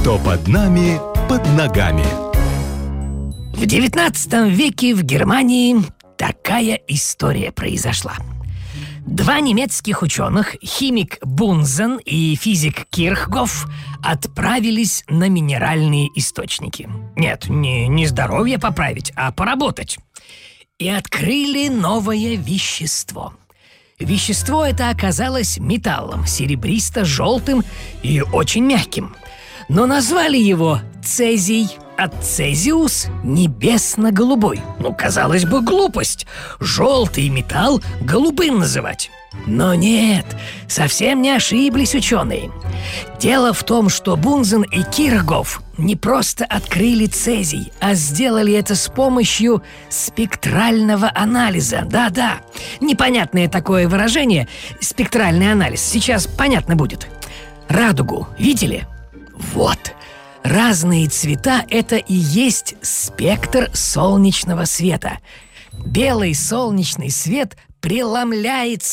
Что под нами, под ногами. В XIX веке в Германии такая история произошла. Два немецких ученых, химик Бунзен и физик Кирхгоф, отправились на минеральные источники. Нет, не здоровье поправить, а поработать. И открыли новое вещество. Вещество это оказалось металлом, серебристо-желтым и очень мягким. Но назвали его цезий, а цезиус небесно-голубой. Казалось бы, глупость. Желтый металл голубым называть. Но нет, совсем не ошиблись ученые. Дело в том, что Бунзен и Кирхгоф не просто открыли цезий, а сделали это с помощью спектрального анализа. Да-да, непонятное такое выражение – спектральный анализ. Сейчас понятно будет. Радугу видели? Вот. Разные цвета – это и есть спектр солнечного света. Белый солнечный свет преломляется